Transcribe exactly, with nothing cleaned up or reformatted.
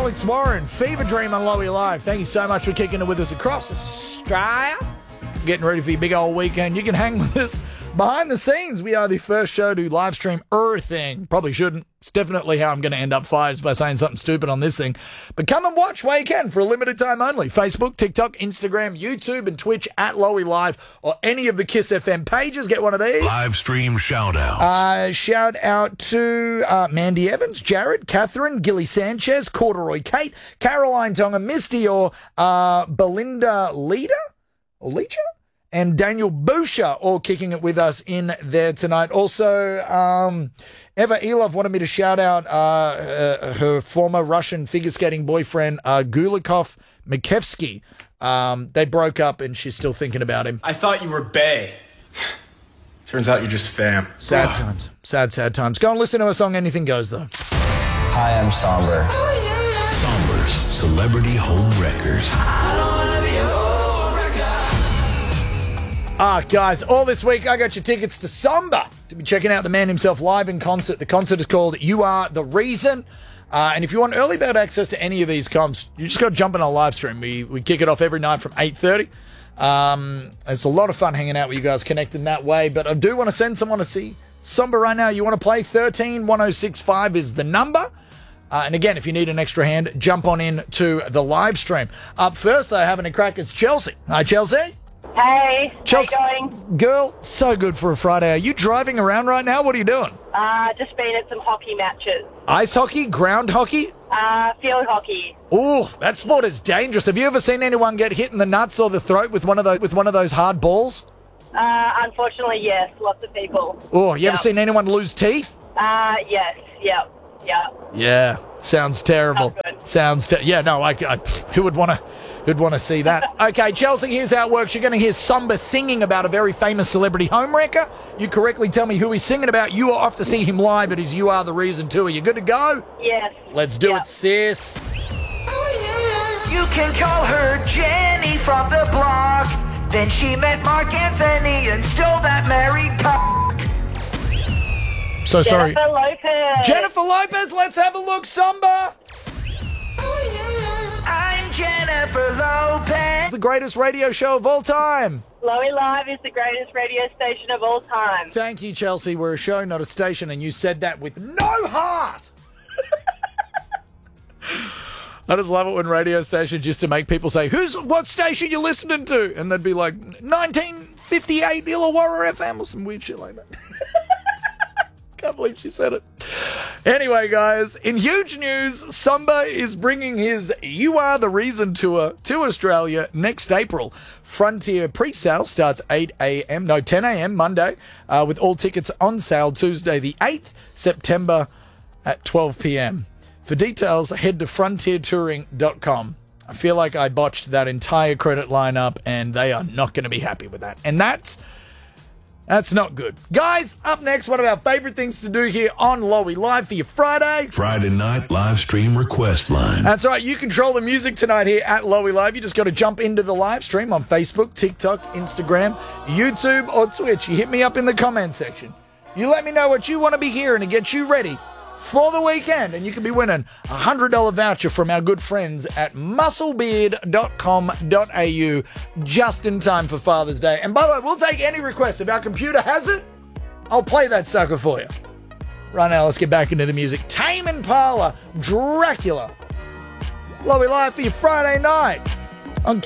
Alex Warren, Fever Dream on Lowy Live. Thank you so much for kicking it with us across Australia. Getting ready for your big old weekend. You can hang with us behind the scenes. We are the first show to live stream everything. Probably shouldn't. It's definitely how I'm going to end up fired by saying something stupid on this thing. But come and watch while you can for a limited time only. Facebook, TikTok, Instagram, YouTube, and Twitch at Lowy Live or any of the Kiss F M pages. Get one of these. Live stream shout outs. Uh, shout out to uh, Mandy Evans, Jared, Catherine, Gilly Sanchez, Corduroy Kate, Caroline Tonga, Misty or uh, Belinda Leader or Leacher? And Daniel Boucher all kicking it with us in there tonight. Also, um, Eva Elov wanted me to shout out uh, uh, her former Russian figure skating boyfriend, uh, Gulikov Mikevsky. Um, they broke up and she's still thinking about him. I thought you were bae. Turns out you're just fam. Sad times. Sad, sad times. Go and listen to a song, Anything Goes, though. Hi, I'm Somber. Somber's Celebrity Home Records. Ah, guys, all this week I got your tickets to Somber to be checking out the man himself live in concert. The concert is called You Are the Reason. Uh, and if you want early bird access to any of these comps, you just got to jump in our live stream. We we kick it off every night from eight thirty. Um, it's a lot of fun hanging out with you guys, connecting that way. But I do want to send someone to see Somber right now. You want to play? thirteen one oh six five is the number. Uh, and again, if you need an extra hand, jump on in to the live stream. Up first, though, having a crack is Chelsea. Hi, Chelsea. Hey, Chelsea, how you going? Girl, so good for a Friday. Are you driving around right now? What are you doing? Uh, just been at some hockey matches. Ice hockey? Ground hockey? Uh, field hockey. Ooh, that sport is dangerous. Have you ever seen anyone get hit in the nuts or the throat with one of those with one of those hard balls? Uh, unfortunately, yes, lots of people. Oh, you Yep. ever seen anyone lose teeth? Uh, yes, yep, yep. Yeah, sounds terrible. Not good. Sounds ter- yeah. No, I, I who would want to who'd want to see that? Okay, Chelsea, here's how it works. You're going to hear Somber singing about a very famous celebrity homewrecker. You correctly tell me who he's singing about. You are off to see him live at his You Are the Reason tour. You good to go? Yes. Let's do Yep. it, sis. You can call her Jenny from the block. Then she met Mark Anthony and stole that married cock. So sorry. Jennifer Lopez. Jennifer Lopez, let's have a look, Somber. I'm Jennifer Lopez. The greatest radio show of all time. Lowy Live is the greatest radio station of all time. Thank you, Chelsea. We're a show, not a station, and you said that with no heart. I just love it when radio stations used to make people say, "Who's what station you listening to?" And they'd be like, nineteen fifty-eight Illawarra F M or some weird shit like that. Can't believe she said it. Anyway, guys, in huge news, Somber is bringing his You Are the Reason tour to Australia next April. Frontier pre-sale starts eight a.m., no, ten a.m. Monday, uh, with all tickets on sale Tuesday the eighth September at twelve p.m. For details, head to frontier touring dot com. I feel like I botched that entire credit lineup, and they are not going to be happy with that. And that's That's not good. Guys, up next, one of our favorite things to do here on Lowy Live for your Friday. Friday night live stream request line. That's right. You control the music tonight here at Lowy Live. You just got to jump into the live stream on Facebook, TikTok, Instagram, YouTube, or Twitch. You hit me up in the comment section. You let me know what you want to be hearing to get you ready for the weekend, and you could be winning a one hundred dollars voucher from our good friends at muscle beard dot com dot a u just in time for Father's Day. And by the way, we'll take any request. If our computer has it, I'll play that sucker for you. Right now, let's get back into the music. Tame Impala, Dracula. Lowy Live for your Friday night.